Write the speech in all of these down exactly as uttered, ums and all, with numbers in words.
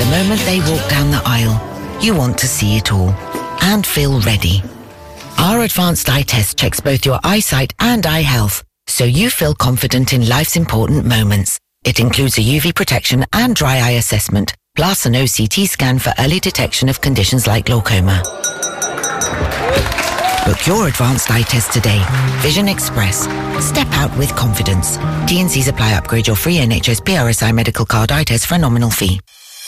the moment they walk down the aisle, you want to see it all and feel ready. Our advanced eye test checks both your eyesight and eye health, so you feel confident in life's important moments. It includes a U V protection and dry eye assessment, plus an O C T scan for early detection of conditions like glaucoma. Book your advanced eye test today. Vision Express. Step out with confidence. T and C's apply. Upgrade your free N H S P R S I medical card eye test for a nominal fee.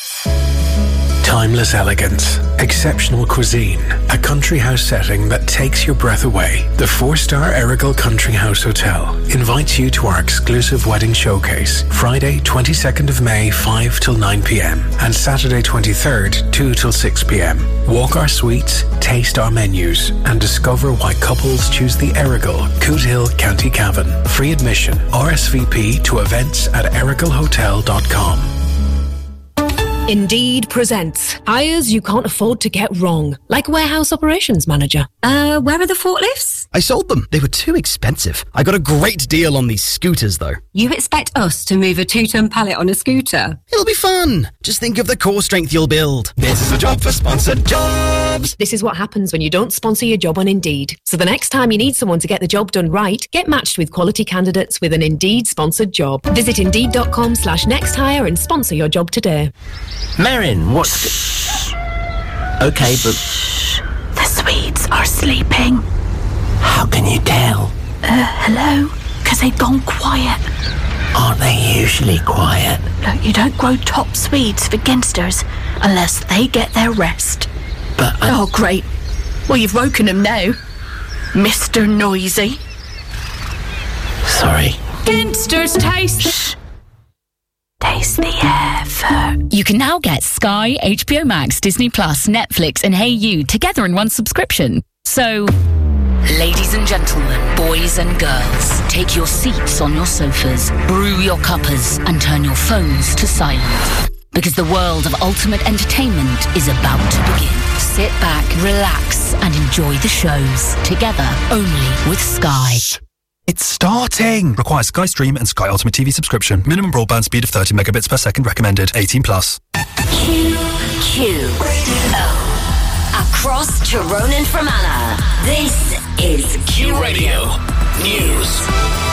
Timeless elegance, exceptional cuisine, a country house setting that takes your breath away. The four-star Errigal Country House Hotel invites you to our exclusive wedding showcase, Friday twenty-second of May, five till nine p.m. and Saturday twenty-third, two till six p.m. Walk our suites, taste our menus and discover why couples choose the Errigal, Cootehill, County Cavan. Free admission. R S V P to events at errigal hotel dot com. Indeed presents hires you can't afford to get wrong, like warehouse operations manager. Uh, where are the forklifts? I sold them. They were too expensive. I got a great deal on these scooters, though. You expect us to move a two-ton pallet on a scooter? It'll be fun. Just think of the core strength you'll build. This is a job for Sponsored Jobs. This is what happens when you don't sponsor your job on Indeed. So the next time you need someone to get the job done right, get matched with quality candidates with an Indeed-sponsored job. Visit Indeed.com slash next hire and sponsor your job today. Merrin, what's... Shh. Okay, but... Shh. The Swedes are sleeping. How can you tell? Uh, hello? Because they've gone quiet. Aren't they usually quiet? Look, you don't grow top Swedes for ginsters unless they get their rest. But... I... Oh, great. Well, you've woken them now. Mister Noisy. Sorry. Ginsters taste... Shh. Taste the air for... You can now get Sky, H B O Max, Disney Plus, Netflix and Hey You together in one subscription. So, ladies and gentlemen, boys and girls, take your seats on your sofas, brew your cuppers and turn your phones to silent. Because the world of ultimate entertainment is about to begin. Sit back, relax and enjoy the shows together only with Sky. It's starting! Requires Sky Stream and Sky Ultimate T V subscription. Minimum broadband speed of thirty megabits per second recommended. eighteen plus. Q Q Radio. Across Tyrone and Fermanagh, this is Q Radio News.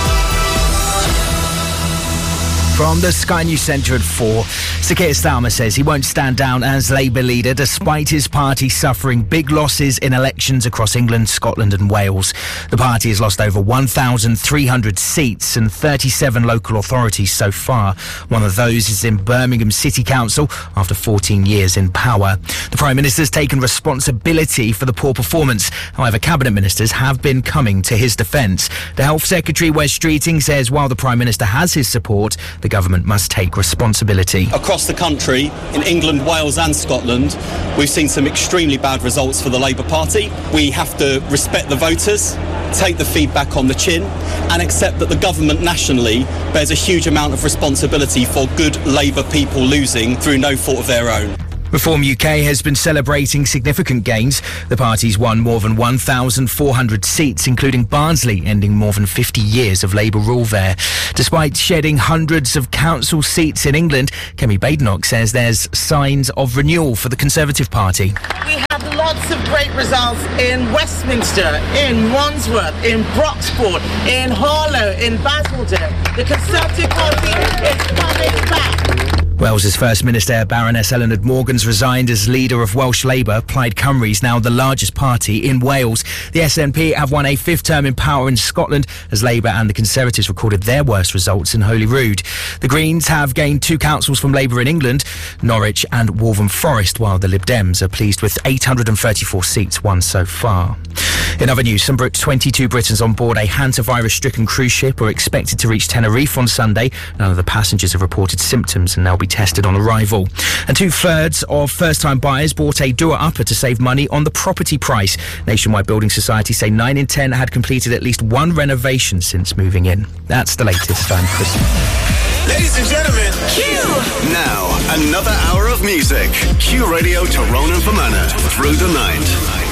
From the Sky News Centre at four, Sir Keir Starmer says he won't stand down as Labour leader despite his party suffering big losses in elections across England, Scotland and Wales. The party has lost over one thousand three hundred seats and thirty-seven local authorities so far. One of those is in Birmingham City Council after fourteen years in power. The Prime Minister's taken responsibility for the poor performance. However, Cabinet Ministers have been coming to his defence. The Health Secretary, Wes Streeting, says while the Prime Minister has his support, the government must take responsibility. Across the country, in England, Wales and Scotland, we've seen some extremely bad results for the Labour Party. We have to respect the voters, take the feedback on the chin and accept that the government nationally bears a huge amount of responsibility for good Labour people losing through no fault of their own. Reform U K has been celebrating significant gains. The party's won more than one thousand four hundred seats, including Barnsley, ending more than fifty years of Labour rule there. Despite shedding hundreds of council seats in England, Kemi Badenoch says there's signs of renewal for the Conservative Party. We have lots of great results in Westminster, in Wandsworth, in Broxport, in Harlow, in Basildon. The Conservative Party is coming back. Wales's First Minister, Baroness Eleanor Morgan's resigned as leader of Welsh Labour. Plaid Cymru is now the largest party in Wales. The S N P have won a fifth term in power in Scotland as Labour and the Conservatives recorded their worst results in Holyrood. The Greens have gained two councils from Labour in England, Norwich and Waltham Forest, while the Lib Dems are pleased with eight hundred thirty-four seats won so far. In other news, some twenty-two Britons on board a hantavirus-stricken cruise ship are expected to reach Tenerife on Sunday. None of the passengers have reported symptoms and they'll be tested on arrival. And two-thirds of first-time buyers bought a doer-upper to save money on the property price. Nationwide Building Society say nine in ten had completed at least one renovation since moving in. That's the latest. I'm Chris. Ladies and gentlemen, Q! Now, another hour of music. Q Radio Tyrone and Fermanagh through the night.